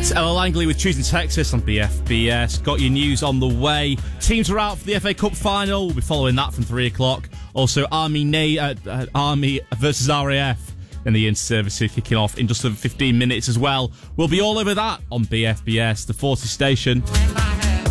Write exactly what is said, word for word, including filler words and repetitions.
It's Ella Langley with Choosing Texas on B F B S. Got your news on the way. Teams are out for the F A Cup final. We'll be following that from three o'clock. Also, Army Na- uh, uh, Army versus R A F and the inter-service kicking off in just over fifteen minutes as well. We'll be all over that on B F B S, the forty station.